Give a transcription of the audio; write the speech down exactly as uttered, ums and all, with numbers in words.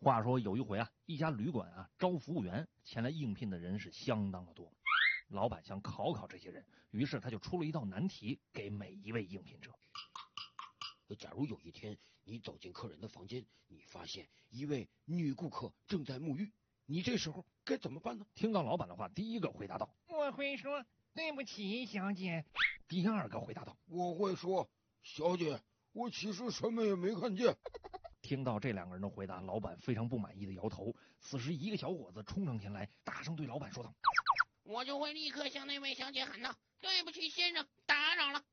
话说有一回啊，一家旅馆啊招服务员，前来应聘的人是相当的多。老板想考考这些人，于是他就出了一道难题给每一位应聘者。 假如有一天你走进客人的房间，你发现一位女顾客正在沐浴，你这时候该怎么办呢？ 听到老板的话，第一个回答道： 我会说对不起，小姐。 第二个回答道： 我会说小姐，我其实什么也没看见。 听到这两个人的回答，老板非常不满意的摇头。此时一个小伙子冲上前来，大声对老板说道： 我就会立刻向那位小姐喊道：对不起先生，